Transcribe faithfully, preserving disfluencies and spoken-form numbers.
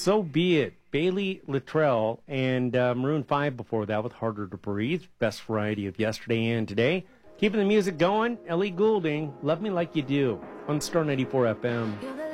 So Be It. Bailey Littrell and uh, Maroon five before that with Harder to Breathe. Best variety of yesterday and today. Keeping the music going, Ellie Goulding, Love Me Like You Do on Star ninety-four F M.